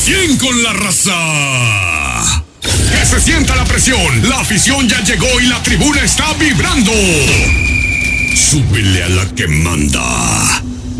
100 con la raza. Que se sienta la presión, la afición ya llegó y la tribuna está vibrando. Súbele a la que manda.